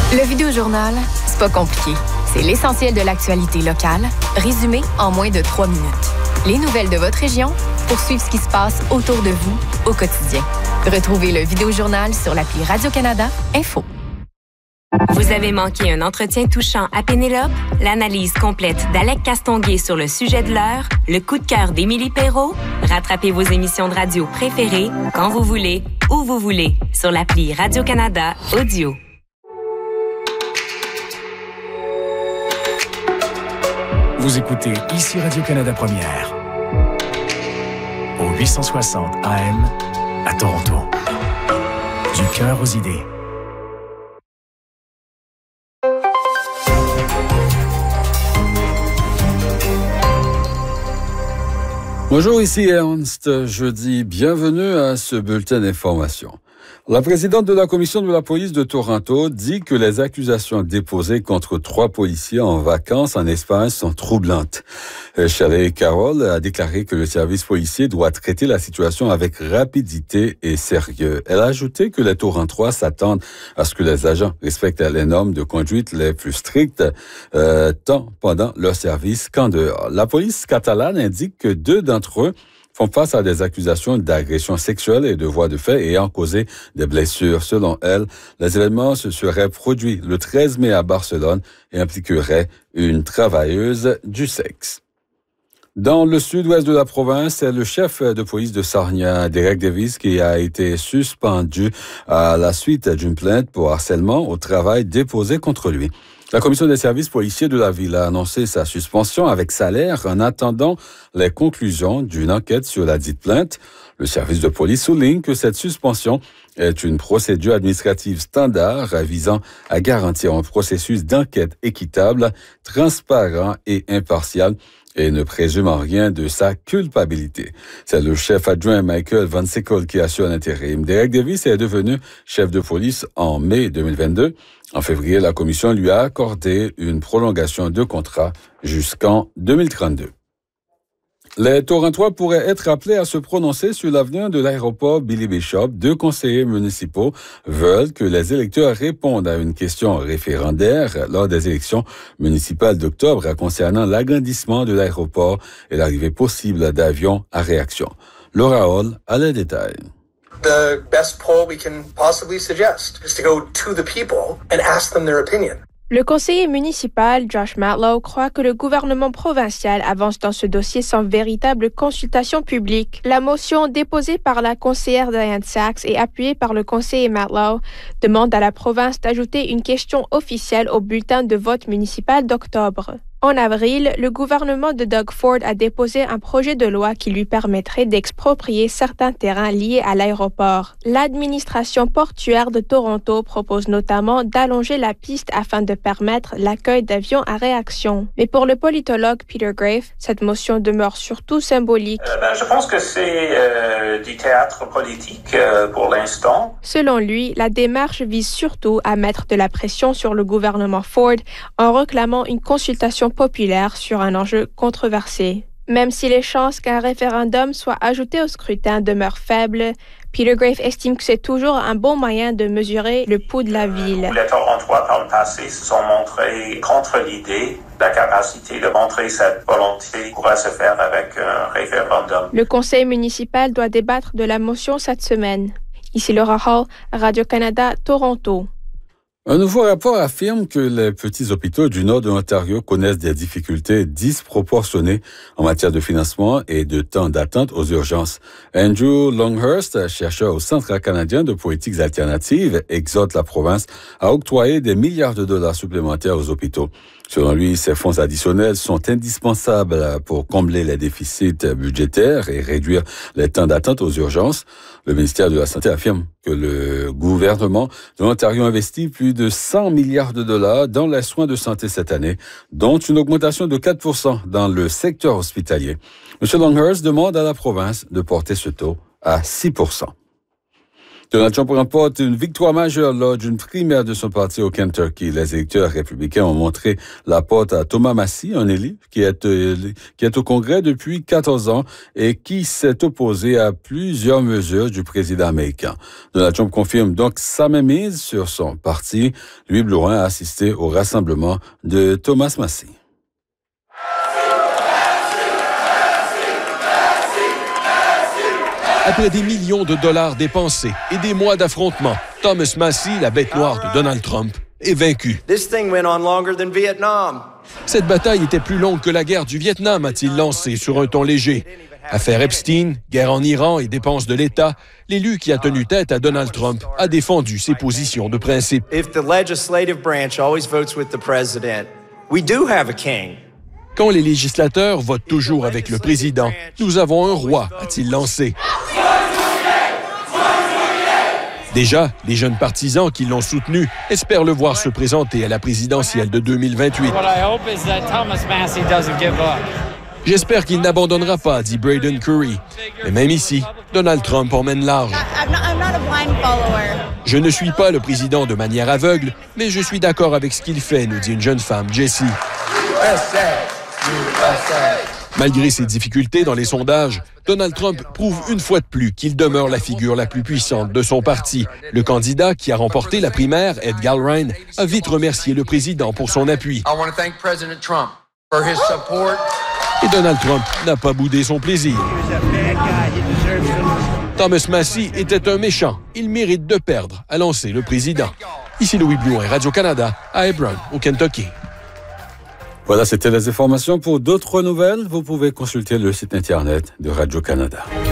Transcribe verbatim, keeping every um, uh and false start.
Le Vidéojournal, c'est pas compliqué. C'est l'essentiel de l'actualité locale, résumé en moins de trois minutes. Les nouvelles de votre région pour suivre ce qui se passe autour de vous au quotidien. Retrouvez le Vidéojournal sur l'appli Radio-Canada Info. Vous avez manqué un entretien touchant à Pénélope? L'analyse complète d'Alec Castonguay sur le sujet de l'heure, le coup de cœur d'Émilie Perrault? Rattrapez vos émissions de radio préférées quand vous voulez, où vous voulez, sur l'appli Radio-Canada Audio. Vous écoutez ici Radio-Canada Première, au huit cent soixante A M à Toronto. Du cœur aux idées. Bonjour, ici Ernst. Je dis bienvenue à ce bulletin d'information. La présidente de la commission de la police de Toronto dit que les accusations déposées contre trois policiers en vacances en Espagne sont troublantes. Shelley Carroll a déclaré que le service policier doit traiter la situation avec rapidité et sérieux. Elle a ajouté que les Torontois s'attendent à ce que les agents respectent les normes de conduite les plus strictes, euh, tant pendant leur service qu'en dehors. La police catalane indique que deux d'entre eux font face à des accusations d'agression sexuelle et de voies de fait ayant causé des blessures. Selon elle, les événements se seraient produits le treize mai à Barcelone et impliqueraient une travailleuse du sexe. Dans le sud-ouest de la province, c'est le chef de police de Sarnia, Derek Davis, qui a été suspendu à la suite d'une plainte pour harcèlement au travail déposée contre lui. La commission des services policiers de la ville a annoncé sa suspension avec salaire en attendant les conclusions d'une enquête sur la dite plainte. Le service de police souligne que cette suspension est une procédure administrative standard visant à garantir un processus d'enquête équitable, transparent et impartial et ne présume en rien de sa culpabilité. C'est le chef adjoint Michael Van Sickle qui assure l'intérim. Derek Davis est devenu chef de police en mai deux mille vingt-deux. En février, la commission lui a accordé une prolongation de contrat jusqu'en deux mille trente-deux. Les Torontois pourraient être appelés à se prononcer sur l'avenir de l'aéroport Billy Bishop. Deux conseillers municipaux veulent que les électeurs répondent à une question référendaire lors des élections municipales d'octobre concernant l'agrandissement de l'aéroport et l'arrivée possible d'avions à réaction. Laura Hall a les détails. The best poll we can possibly suggest is to go to the people and ask them their opinion. Le conseiller municipal, Josh Matlow, croit que le gouvernement provincial avance dans ce dossier sans véritable consultation publique. La motion déposée par la conseillère Diane Sachs et appuyée par le conseiller Matlow demande à la province d'ajouter une question officielle au bulletin de vote municipal d'octobre. En avril, le gouvernement de Doug Ford a déposé un projet de loi qui lui permettrait d'exproprier certains terrains liés à l'aéroport. L'administration portuaire de Toronto propose notamment d'allonger la piste afin de permettre l'accueil d'avions à réaction. Mais pour le politologue Peter Grafe, cette motion demeure surtout symbolique. Euh, ben, je pense que c'est euh, du théâtre politique euh, pour l'instant. Selon lui, la démarche vise surtout à mettre de la pression sur le gouvernement Ford en réclamant une consultation populaire sur un enjeu controversé. Même si les chances qu'un référendum soit ajouté au scrutin demeurent faibles, Peter Grafe estime que c'est toujours un bon moyen de mesurer le pouls de la ville. Les Torontois, par le passé, se sont montrés contre l'idée. La capacité de montrer cette volonté pourra se faire avec un référendum. Le conseil municipal doit débattre de la motion cette semaine. Ici Laura Hall, Radio-Canada, Toronto. Un nouveau rapport affirme que les petits hôpitaux du nord de l'Ontario connaissent des difficultés disproportionnées en matière de financement et de temps d'attente aux urgences. Andrew Longhurst, chercheur au Centre canadien de politiques alternatives, exhorte la province à octroyer des milliards de dollars supplémentaires aux hôpitaux. Selon lui, ces fonds additionnels sont indispensables pour combler les déficits budgétaires et réduire les temps d'attente aux urgences. Le ministère de la Santé affirme que le gouvernement de l'Ontario investit plus de cent milliards de dollars dans les soins de santé cette année, dont une augmentation de quatre pour cent dans le secteur hospitalier. M. Longhurst demande à la province de porter ce taux à six pour cent. Donald Trump remporte une victoire majeure lors d'une primaire de son parti au Kentucky. Les électeurs républicains ont montré la porte à Thomas Massie, un élu qui est, qui est au Congrès depuis quatorze ans et qui s'est opposé à plusieurs mesures du président américain. Donald Trump confirme donc sa mainmise sur son parti. Louis Blouin a assisté au rassemblement de Thomas Massie. Après des millions de dollars dépensés et des mois d'affrontements, Thomas Massie, la bête noire de Donald Trump, est vaincu. Cette bataille était plus longue que la guerre du Vietnam, a-t-il lancé sur un ton léger. Affaire Epstein, guerre en Iran et dépenses de l'État, l'élu qui a tenu tête à Donald Trump a défendu ses positions de principe. If the legislative branch always votes with the president, we do have a king. Quand les législateurs votent toujours avec le président, nous avons un roi, a-t-il lancé. Déjà, les jeunes partisans qui l'ont soutenu espèrent le voir se présenter à la présidentielle de deux mille vingt-huit. J'espère qu'il n'abandonnera pas, dit Braden Curry. Mais même ici, Donald Trump emmène large. Je ne suis pas le président de manière aveugle, mais je suis d'accord avec ce qu'il fait, nous dit une jeune femme, Jessie. Malgré ses difficultés dans les sondages, Donald Trump prouve une fois de plus qu'il demeure la figure la plus puissante de son parti. Le candidat qui a remporté la primaire, Ed Gallrein, a vite remercié le président pour son appui. Et Donald Trump n'a pas boudé son plaisir. Thomas Massie était un méchant. Il mérite de perdre, a lancé le président. Ici Louis Blouin, Radio-Canada, à Hebron, au Kentucky. Voilà, c'était les informations. Pour d'autres nouvelles, vous pouvez consulter le site Internet de Radio-Canada.